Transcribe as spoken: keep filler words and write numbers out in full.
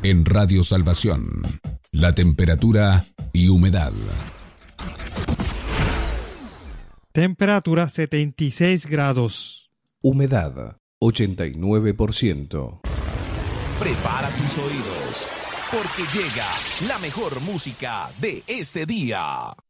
En Radio Salvación, la temperatura y humedad. Temperatura setenta y seis grados. Humedad ochenta y nueve por ciento. Prepara tus oídos, porque llega la mejor música de este día.